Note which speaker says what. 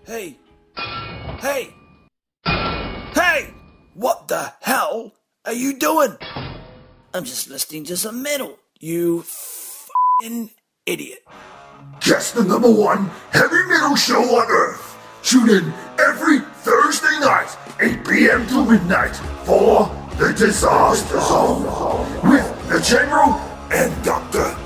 Speaker 1: Hey! Hey! Hey! What the hell are you doing? I'm just listening to some metal, you f***ing idiot.
Speaker 2: Just the #1 heavy metal show on Earth. Tune in every Thursday night, 8 p.m. to midnight, for The Disaster Zone with the General and Dr.